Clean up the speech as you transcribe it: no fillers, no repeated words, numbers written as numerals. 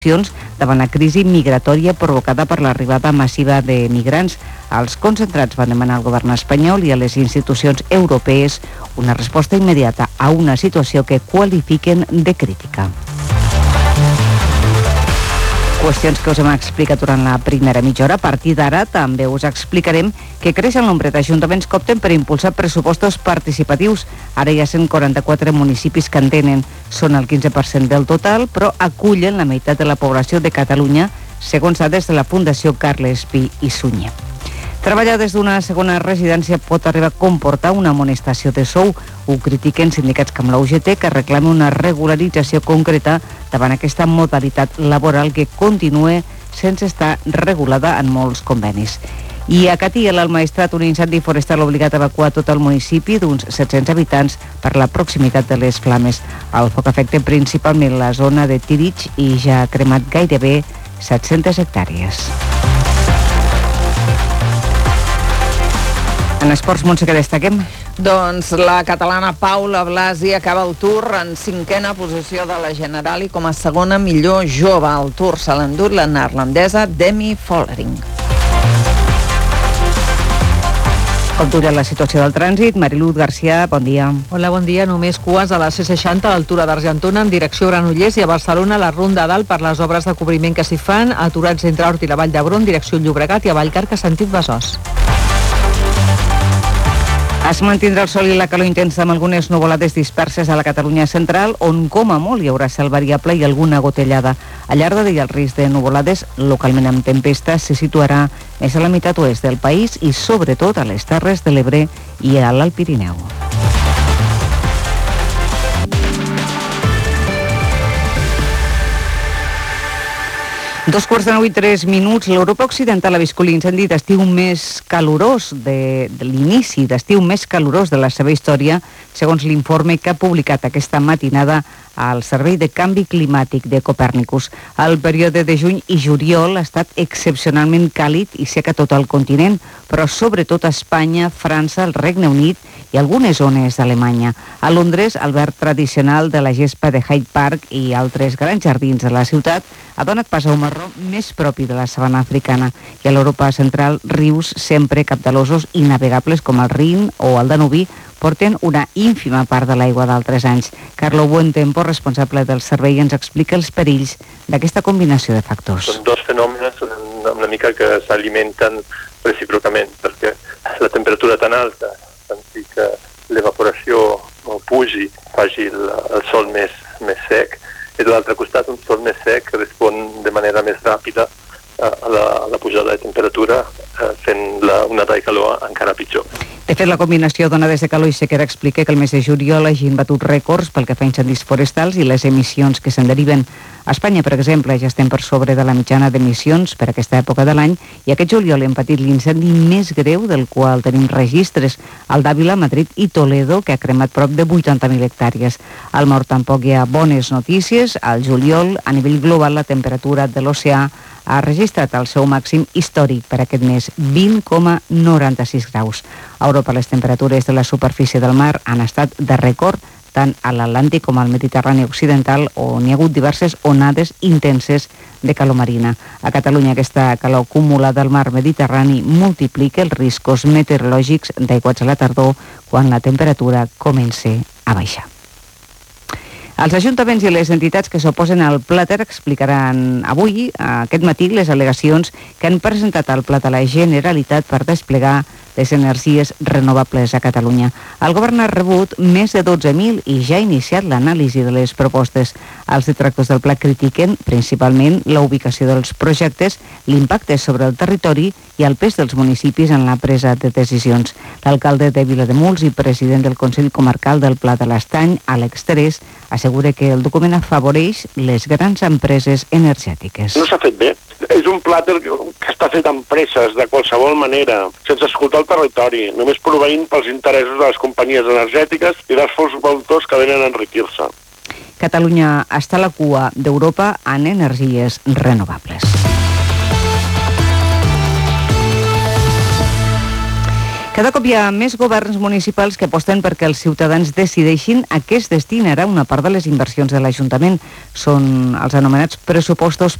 davant la crisi migratòria provocada per l'arribada massiva de migrants. Els concentrats van demanar al govern espanyol i a les institucions europees una resposta immediata a una situació que qualifiquen de crítica. Qüestions que us hem explicat durant la primera mitja hora. A partir d'ara també us explicarem que creix el nombre d'ajuntaments que opten per impulsar pressupostos participatius. Ara hi ha 144 municipis que en tenen. Són el 15% del total, però acullen la meitat de la població de Catalunya, segons dades de la Fundació Carles Pi i Sunyer. Treballar des d'una segona residència pot arribar a comportar una amonestació de sou. Ho critiquen sindicats com la UGT, que reclama una regularització concreta davant aquesta modalitat laboral que continua sense estar regulada en molts convenis. I a Catí, l'Alt Maestrat, un incendi forestal obligat a evacuar tot el municipi d'uns 700 habitants per la proximitat de les flames. El foc afecta principalment la zona de Tirich i ja ha cremat gairebé 700 hectàrees. En esports, Montse, què destaquem? Doncs la catalana Paula Blasi acaba el Tour en 5a posició de la General i com a segona millor jove. El Tour se l'ha endut la neerlandesa Demi Vollering. Com dura la situació del trànsit? Mariluz García, bon dia. Hola, bon dia. Només cues a la C60 a l'altura d'Argentona en direcció a Granollers i a Barcelona a la Ronda Dalt per les obres de cobriment que s'hi fan, aturats entre Hort i la Vall d'Hebron, direcció Llobregat i a Vallcarca, sentit Besòs. Es mantindrà el sol i la calor intensa amb algunes nuvolades disperses a la Catalunya central, on com a molt hi haurà cel variable i alguna gotellada. Al llarg del dia el risc de nuvolades, localment amb tempestes, se situarà més a la meitat oest del país i sobretot a les Terres de l'Ebre i a l'Alt Pirineu. Dos quarts de 9:03. L'Europa Occidental ha viscut l'incendi d'estiu més calorós de l'inici d'estiu més calorós de la seva història, segons l'informe que ha publicat aquesta matinada al Servei de Canvi Climàtic de Copèrnicus. El període de juny i juliol ha estat excepcionalment càlid i sec a tot el continent, però sobretot a Espanya, França, el Regne Unit i algunes zones d'Alemanya. A Londres, el verd tradicional de la gespa de Hyde Park i altres grans jardins de la ciutat ha donat pas a un marró més propi de la sabana africana, i a l'Europa central rius sempre capdalosos i navegables com el Rin o el Danubi porten una ínfima part de l'aigua d'altres anys. Carlo Buentempo, responsable del servei, ens explica els perills d'aquesta combinació de factors. Són dos fenòmens una mica que s'alimenten recíprocament, perquè la temperatura tan alta fa que l'evaporació pugi, faci el sol més sec, i de l'altre costat un sol més sec respon de manera més ràpida a la pujada de temperatura, fent una onada de calor encara pitjor. De fet, la combinació d'onades de calor i sequera explica que el mes de juliol hagin batut rècords pel que fa a incendis forestals i les emissions que se'n deriven. A Espanya, per exemple, ja estem per sobre de la mitjana d'emissions per aquesta època de l'any i aquest juliol hem patit l'incendi més greu del qual tenim registres, el d'Àvila, Madrid i Toledo, que ha cremat prop de 80.000 hectàrees. Al nord tampoc hi ha bones notícies. Al juliol, a nivell global, la temperatura de l'oceà ha registrat el seu màxim històric per aquest mes, 20,96 graus. A Europa, les temperatures de la superfície del mar han estat de rècord, tant a l'Atlàntic com al Mediterrani occidental, on hi ha hagut diverses onades intenses de calor marina. A Catalunya, aquesta calor acumulada al mar Mediterrani multiplica els riscos meteorològics d'aiguats a la tardor quan la temperatura comença a baixar. Els ajuntaments i les entitats que s'oposen al Plater explicaran avui, aquest matí, les al·legacions que han presentat al Pla de la Generalitat per desplegar les energies renovables a Catalunya. El govern ha rebut més de 12.000 i ja ha iniciat l'anàlisi de les propostes. Els detractors del pla critiquen principalment la ubicació dels projectes, l'impacte sobre el territori i el pes dels municipis en la presa de decisions. L'alcalde de Vilademuls i president del Consell Comarcal del Pla de l'Estany, Àlex Terés, assegura que el document afavoreix les grans empreses energètiques. No s'ha fet bé. És un plàter que està fet amb presses, de qualsevol manera, sense escoltar el territori, només proveint pels interessos de les companyies energètiques i dels fons voltors que venen a enriquir-se. Catalunya està a la cua d'Europa en energies renovables. Cada cop hi ha més governs municipals que aposten perquè els ciutadans decideixin a què es destinarà una part de les inversions de l'Ajuntament. Són els anomenats pressupostos